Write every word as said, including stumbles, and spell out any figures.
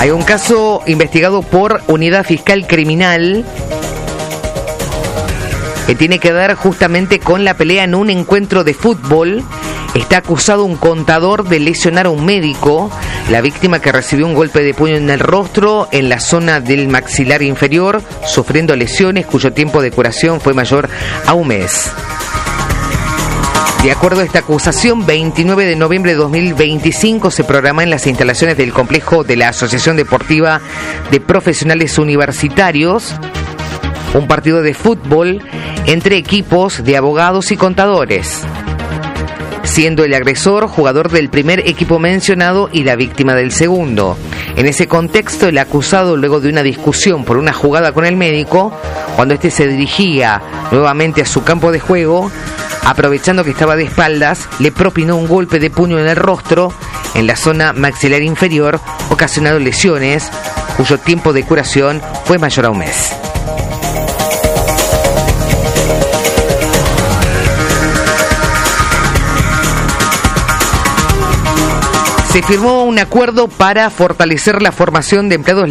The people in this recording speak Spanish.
Hay un caso investigado por Unidad Fiscal Criminal que tiene que ver justamente con la pelea en un encuentro de fútbol. Está acusado un contador de lesionar a un médico. La víctima, que recibió un golpe de puño en el rostro, en la zona del maxilar inferior, sufriendo lesiones cuyo tiempo de curación fue mayor a un mes. De acuerdo a esta acusación, veintinueve de noviembre de dos mil veinticinco se programa en las instalaciones del complejo de la Asociación Deportiva de Profesionales Universitarios un partido de fútbol entre equipos de abogados y contadores, siendo el agresor jugador del primer equipo mencionado y la víctima del segundo. En ese contexto, el acusado, luego de una discusión por una jugada con el médico, cuando éste se dirigía nuevamente a su campo de juego, aprovechando que estaba de espaldas, le propinó un golpe de puño en el rostro, en la zona maxilar inferior, ocasionando lesiones, cuyo tiempo de curación fue mayor a un mes. Se firmó un acuerdo para fortalecer la formación de empleados